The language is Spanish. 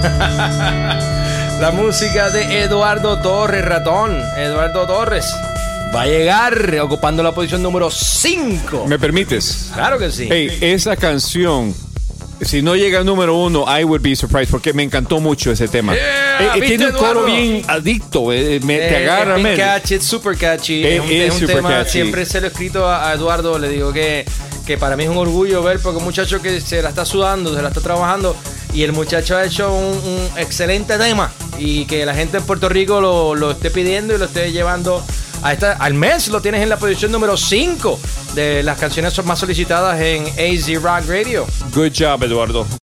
La música de Eduardo Torres, ratón. Eduardo Torres va a llegar ocupando la posición número 5. ¿Me permites? Claro que sí. Hey, esa canción, si no llega al número 1, I would be surprised, porque me encantó mucho ese tema. Tiene un coro bien adicto, te agarra, es catchy, es super catchy. Es un super tema, catchy. siempre se lo he escrito a Eduardo, le digo que para mí es un orgullo ver, porque un muchacho que se la está sudando, se la está trabajando, y el muchacho ha hecho un excelente tema, y que la gente en Puerto Rico lo esté pidiendo y lo esté llevando al mes. Lo tienes en la posición número 5 de las canciones más solicitadas en AZ Rock Radio. Good job, Eduardo.